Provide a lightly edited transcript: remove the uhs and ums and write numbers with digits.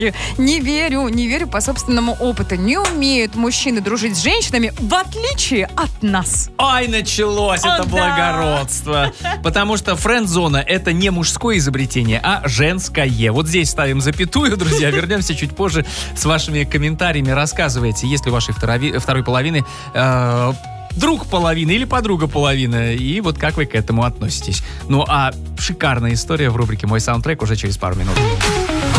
Не верю по собственному опыту. Не умеют мужчины дружить с женщинами, в отличие от нас. Ой, началось это благородство. Потому что френд-зона — это не мужское изобретение, а женское. Вот здесь ставим запятую, друзья. Вернемся чуть позже с вашими комментариями. Рассказывайте, есть ли у вашей второй половины друг половины или подруга половины, и вот как вы к этому относитесь. Ну а шикарная история в рубрике «Мой саундтрек» уже через пару минут.